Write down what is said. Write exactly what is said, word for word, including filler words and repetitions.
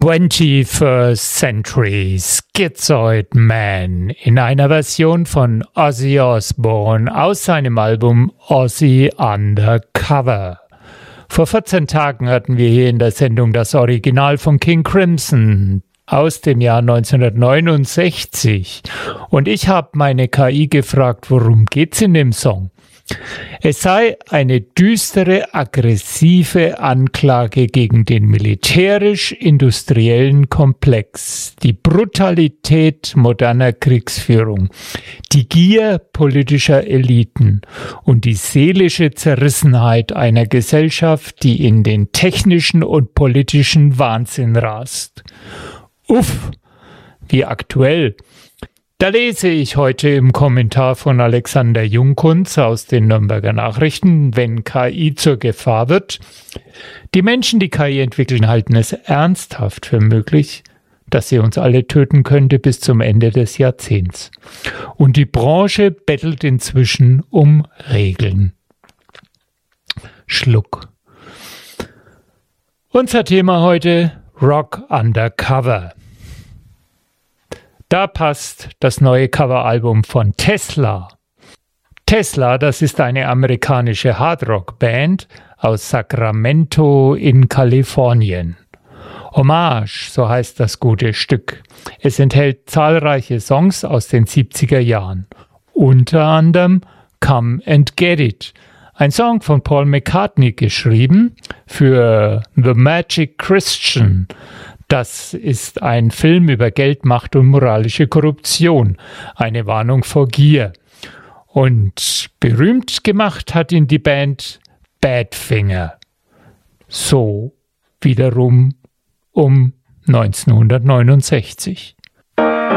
twenty-first Century Schizoid Man in einer Version von Ozzy Osbourne aus seinem Album Ozzy Undercover. Vor vierzehn Tagen hatten wir hier in der Sendung das Original von King Crimson aus dem Jahr neunzehnhundertneunundsechzig und ich habe meine K I gefragt, worum geht's in dem Song? Es sei eine düstere, aggressive Anklage gegen den militärisch-industriellen Komplex, die Brutalität moderner Kriegsführung, die Gier politischer Eliten und die seelische Zerrissenheit einer Gesellschaft, die in den technischen und politischen Wahnsinn rast. Uff, wie aktuell. Da lese ich heute im Kommentar von Alexander Jungkunz aus den Nürnberger Nachrichten, wenn K I zur Gefahr wird. Die Menschen, die K I entwickeln, halten es ernsthaft für möglich, dass sie uns alle töten könnte bis zum Ende des Jahrzehnts. Und die Branche bettelt inzwischen um Regeln. Schluck. Unser Thema heute: Rock Undercover. Da passt das neue Coveralbum von Tesla. Tesla, das ist eine amerikanische Hardrock-Band aus Sacramento in Kalifornien. Hommage, so heißt das gute Stück. Es enthält zahlreiche Songs aus den siebziger Jahren. Unter anderem Come and Get It, ein Song von Paul McCartney geschrieben für The Magic Christian. Das ist ein Film über Geld, Macht und moralische Korruption. Eine Warnung vor Gier. Und berühmt gemacht hat ihn die Band Badfinger. So wiederum um neunzehnhundertneunundsechzig.